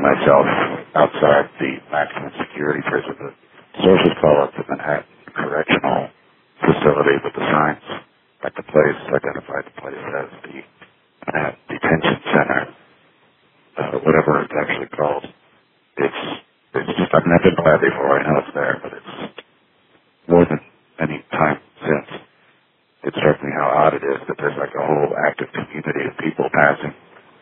myself outside the maximum security prison. The sources call it the Manhattan Correctional Facility with the signs, like the place, identified the place as the Manhattan Detention Center, whatever it's actually called. It's just, I've never been by before, I know it's there, but it's more than any time since. It struck me how odd it is that there's like a whole active community of people passing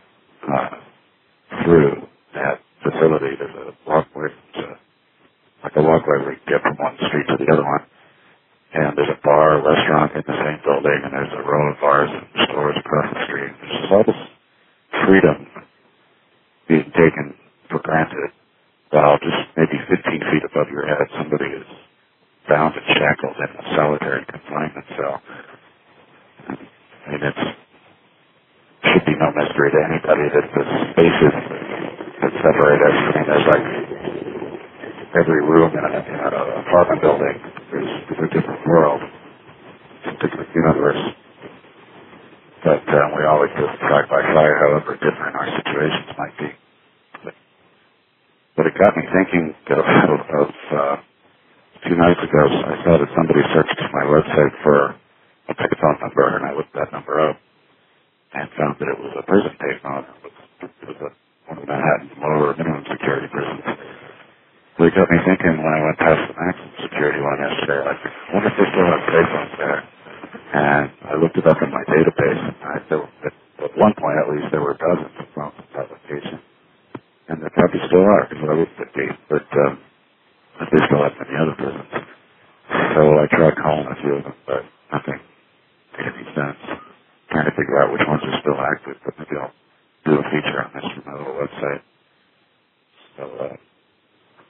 through that facility. There's a walkway, like a walkway where you get from one street to the other one. And there's a bar, restaurant in the same building, and there's a row of bars and stores across the street. There's just all this freedom being taken for granted, while just maybe 15 feet above your head, somebody is bound and shackled in a solitary confinement cell. I mean, it should be no mystery to anybody that the spaces that separate us, I mean, there's like every room in an apartment building is a different world, it's a different universe. But we all exist side by side, however different our situations might be. But it got me thinking of a few nights ago, I saw that somebody searched my website for a payphone number, and I looked that number up and found that it was a prison payphone. It was one of Manhattan's lower minimum security prisons. So it got me thinking when I went past the maximum security one yesterday, like, I wonder if they still have payphones there. And I looked it up in my database, and at one point at least there were dozens of phones in that location. And there probably still are, because I looked at these, but they still have many other prisons. So I tried calling a few of them, but nothing made any sense. Trying to figure out which ones are still active, but maybe I'll do a feature on this from my little website. So,